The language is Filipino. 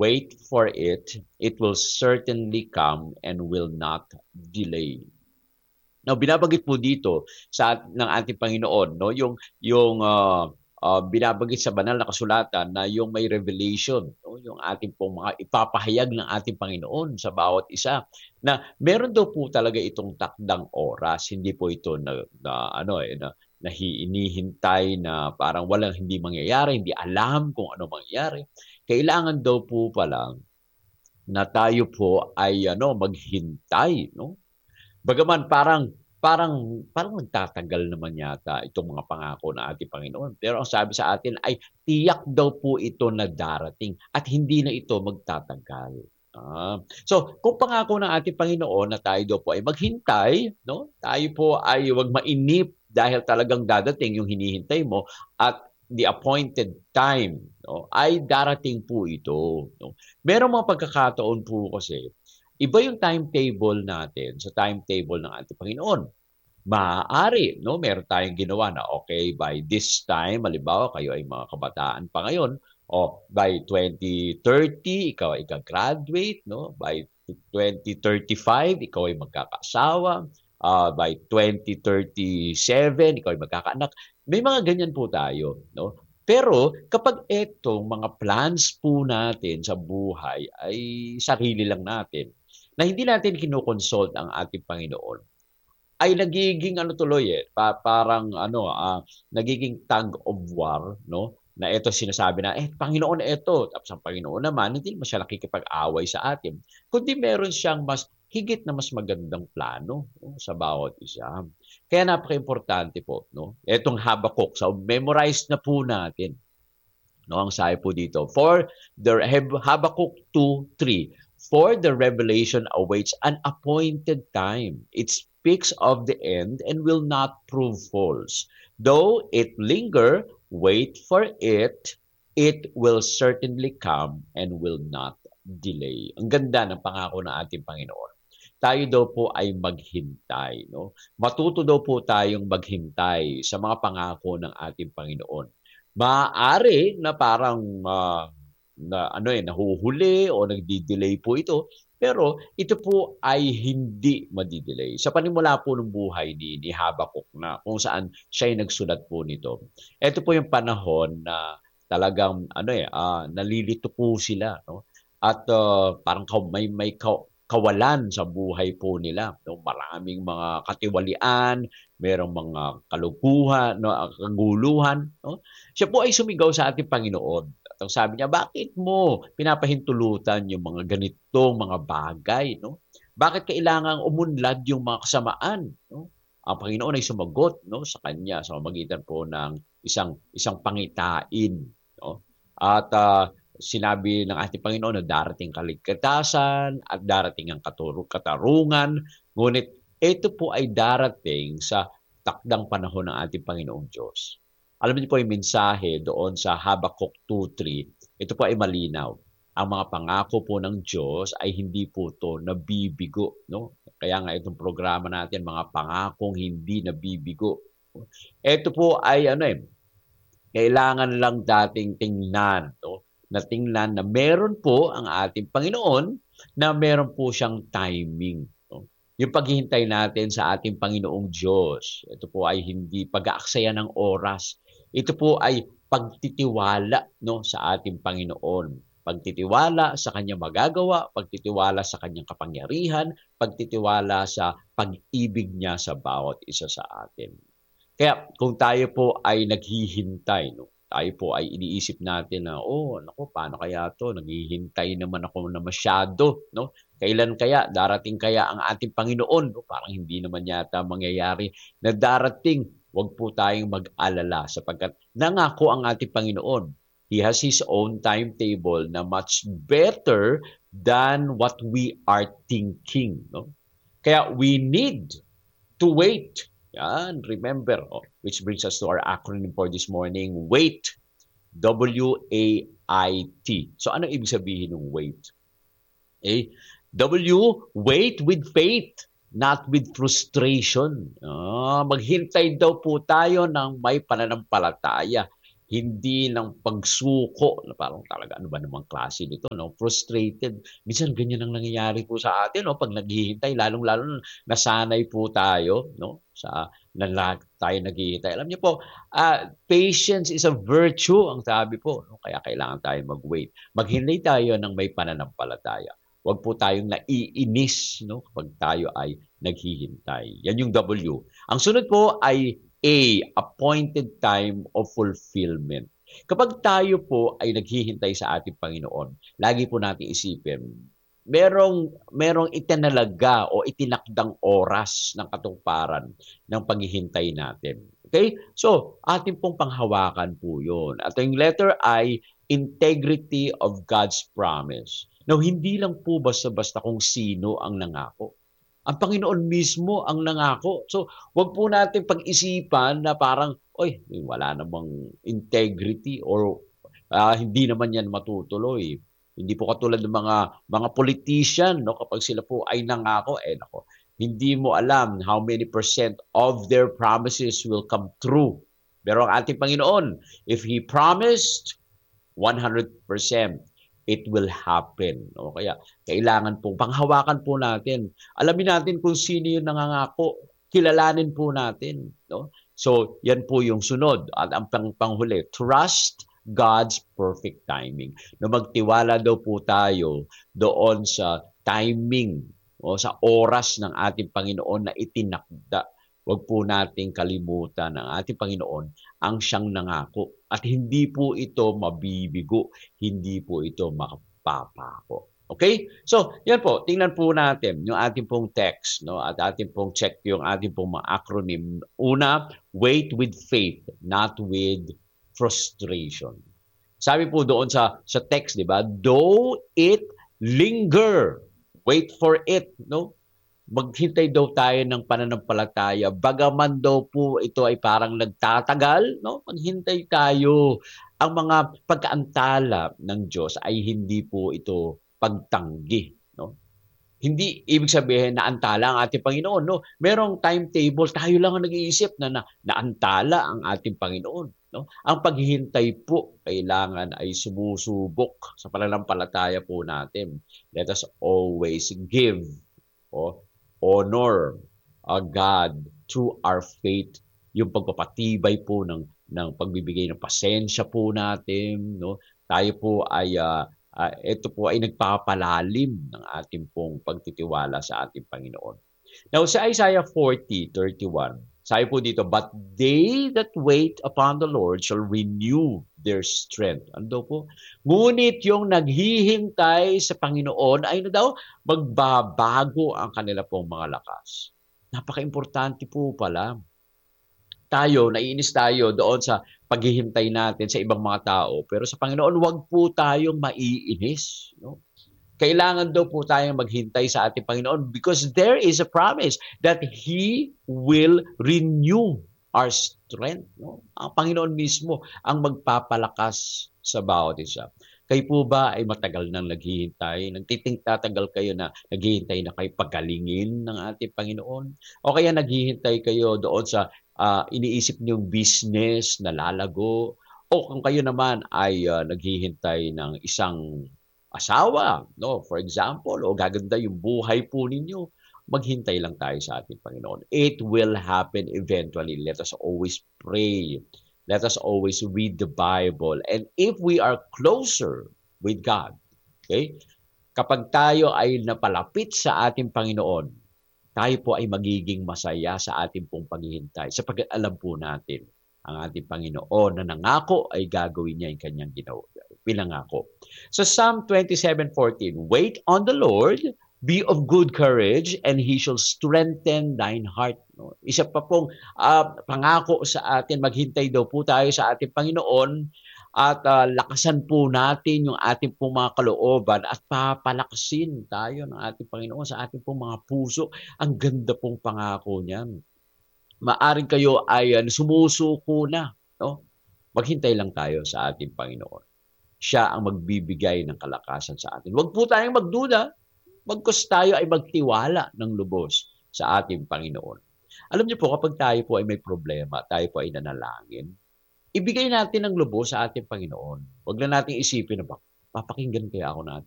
wait for it. It will certainly come and will not delay. Now, binabanggit po dito ng ating Panginoon, no, binabanggit sa banal na kasulatan na yung may revelation, no, yung ating pong mga ipapahayag ng ating Panginoon sa bawat isa, na meron daw po talaga itong takdang oras. Hindi po ito na hinihintay na parang walang hindi mangyayari, hindi alam kung ano mangyayari. Kailangan daw po pala na tayo po ay maghintay, no? Bagaman parang magtatagal naman yata itong mga pangako ng ating Panginoon. Pero ang sabi sa atin ay tiyak daw po ito na darating at hindi na ito magtatagal. So, kung pangako ng ating Panginoon na tayo daw po ay maghintay, no? Tayo po ay huwag mainip dahil talagang dadating yung hinihintay mo at the appointed time, no, ay darating po ito. No? Merong mga pagkakataon po kasi iba yung timetable natin sa timetable ng ating Panginoon. Maaari, no, meron tayong ginawa na okay, by this time, halimbawa kayo ay mga kabataan pa ngayon, o by 2030, ikaw ay gagraduate, no? By 2035, ikaw ay magkakasawa, by 2037, ikaw ay magkakaanak. May mga ganyan po tayo, no? Pero kapag etong mga plans po natin sa buhay ay sarili lang natin, na hindi natin kinoconsult ang ating Panginoon, ay nagiging nagiging tug of war, no? Na ito sinasabi na, Panginoon na ito. Tapos ang Panginoon naman, hindi naman siya nakikipag-away sa atin. Kundi meron siyang higit na mas magandang plano, no, sa bawat isa. Kaya napaka-importante po, no? Etong Habakuk, so memorize na po natin. No, ang sabi po dito, for the Habakuk 2:3, for the revelation awaits an appointed time. It speaks of the end and will not prove false. Though it linger, wait for it. It will certainly come and will not delay. Ang ganda ng pangako ng ating Panginoon. Tayo daw po ay maghintay, no? Matuto daw po tayong maghintay sa mga pangako ng ating Panginoon. Maaari na parang nahuhuli o nagdi-delay po ito, pero ito po ay hindi madidelay. Sa panimula po ng buhay ni Habakuk na kung saan siya ay nagsulat po nito. Ito po yung panahon na talagang nalilito po sila, no? At parang may kawalan sa buhay po nila, no? Maraming mga katiwalian, merong mga kalukuhan, no, kaguluhan, no? Siya po ay sumigaw sa ating Panginoon. At ang sabi niya, bakit mo pinapahintulutan yung mga ganitong mga bagay, no? Bakit kailangang umunlad yung mga kasamaan, no? Ang Panginoon ay sumagot, no, sa kanya sa pamamagitan po ng isang pangitain, no? At sinabi ng ating Panginoon na darating kaligtasan at darating ang katarungan. Ngunit ito po ay darating sa takdang panahon ng ating Panginoong Diyos. Alam niyo po yung mensahe doon sa Habakuk 2:3, ito po ay malinaw. Ang mga pangako po ng Diyos ay hindi po ito nabibigo, no? Kaya nga itong programa natin, mga pangakong hindi nabibigo. Ito po ay kailangan lang dating tingnan, no? Na tingnan na meron po ang ating Panginoon na meron po siyang timing. No? Yung paghihintay natin sa ating Panginoong Diyos, ito po ay hindi pag-aaksaya ng oras. Ito po ay pagtitiwala, no, sa ating Panginoon. Pagtitiwala sa kanyang magagawa, pagtitiwala sa kanyang kapangyarihan, pagtitiwala sa pag-ibig niya sa bawat isa sa atin. Kaya kung tayo po ay naghihintay, no, tayo po ay iniisip natin na, paano kaya to? Naghihintay naman ako na masyado, no? Kailan kaya? Darating kaya ang ating Panginoon? No? Parang hindi naman yata mangyayari na darating. Huwag po tayong mag-alala sapagkat nangako ang ating Panginoon. He has His own timetable na much better than what we are thinking, no? Kaya we need to wait. Yan, remember, which brings us to our acronym for this morning, WAIT. W-A-I-T. So, ano ibig sabihin ng wait? Wait with faith, not with frustration. Maghintay daw po tayo ng may pananampalataya. hindi ng pagsuko na parang talaga ano ba namang klase nito, no? Frustrated. Minsan ganyan ang nangyayari po sa atin, no? Pag naghihintay, lalong-lalo na nasanay po tayo, no? Sa tayo naghihintay. Alam niyo po, patience is a virtue, ang sabi po, no? Kaya kailangan tayo mag-wait. Maghintay tayo ng may pananampalataya. Huwag po tayong naiinis, no? Kapag tayo ay naghihintay. Yan yung W. Ang sunod po ay A, appointed time of fulfillment. Kapag tayo po ay naghihintay sa ating Panginoon, lagi po natin isipin, merong itinalaga o itinakdang oras ng katuparan ng paghihintay natin. Okay? So, ating pong panghawakan po yun. At yung letter I, integrity of God's promise. Now, hindi lang po basta-basta kung sino ang nangako. Ang Panginoon mismo ang nangako. So, wag po natin pag-isipan na parang, oy, wala namang integrity or hindi naman yan matutuloy. Hindi po katulad ng mga politician, no, kapag sila po ay nangako, nako, hindi mo alam how many percent of their promises will come true. Pero ang ating Panginoon, if He promised, 100%. It will happen. O kaya, kailangan pong panghawakan po natin. Alamin natin kung sino yung nangangako. Kilalanin po natin. No? So, yan po yung sunod. At ang panghuli, trust God's perfect timing. No, magtiwala daw po tayo doon sa timing o sa oras ng ating Panginoon na itinakda. Huwag po nating kalimutan ng ating Panginoon ang siyang nangako. At hindi po ito mabibigo, hindi po ito makapapako. Okay? So, yan po, tingnan po natin yung ating pong text, no? At ating pong check yung ating pong mga acronym. Una, wait with faith, not with frustration. Sabi po doon sa text, di ba? Though it linger, wait for it, no? Maghintay daw tayo ng pananampalataya. Bagaman daw po ito ay parang nagtatagal, no? Maghintay tayo. Ang mga pagkaantala ng Diyos ay hindi po ito pagtanggi, no? Hindi ibig sabihin na antala ang ating Panginoon, no? Merong timetable, tayo lang ang nag-iisip na naantala ang ating Panginoon, no? Ang paghihintay po kailangan ay sumusubok sa pananampalataya po natin. Let us always give honor God through our faith, yung pagpapatibay po ng pagbibigay ng pasensya po natin, no? Tayo po ay ito po ay nagpapalalim ng ating pong pagtitiwala sa ating Panginoon. Now sa Isaiah 40:31, sabi po dito, but they that wait upon the Lord shall renew their strength. Ano po? Ngunit yung naghihintay sa Panginoon ay daw magbabago ang kanila pong mga lakas. Napaka-importante po pala. Naiinis tayo doon sa paghihintay natin sa ibang mga tao. Pero sa Panginoon, wag po tayong maiinis. No? Kailangan daw po tayong maghintay sa ating Panginoon because there is a promise that He will renew our strength. No? Ang Panginoon mismo ang magpapalakas sa bawat isa. Kayo po ba ay matagal nang naghihintay? Tatagal kayo na naghihintay na kayo pagalingin ng ating Panginoon? O kaya naghihintay kayo doon sa iniisip niyong business na lalago? O kung kayo naman ay naghihintay ng isang asawa, no? For example, o gaganda yung buhay po ninyo, maghintay lang tayo sa ating Panginoon. It will happen eventually. Let us always pray. Let us always read the Bible. And if we are closer with God, okay, kapag tayo ay napalapit sa ating Panginoon, tayo po ay magiging masaya sa ating pong paghihintay. Sapagkat alam po natin, ang ating Panginoon na nangako ay gagawin niya yung kanyang pinangako. So Psalm 27:14, wait on the Lord, be of good courage, and He shall strengthen thine heart. No? Isa pa pong pangako sa atin, maghintay daw po tayo sa ating Panginoon at lakasan po natin yung ating pong mga kalooban at papalakasin tayo ng ating Panginoon sa ating pong mga puso. Ang ganda pong pangako niyan. Maaring kayo ay sumusuko na. No? Maghintay lang tayo sa ating Panginoon. Siya ang magbibigay ng kalakasan sa atin. Huwag po tayong magduda. Bagkus tayo ay magtiwala ng lubos sa ating Panginoon. Alam niyo po, kapag tayo po ay may problema, tayo po ay nanalangin, ibigay natin ang lubos sa ating Panginoon. Huwag na nating isipin na, "Papakinggan kaya ako ng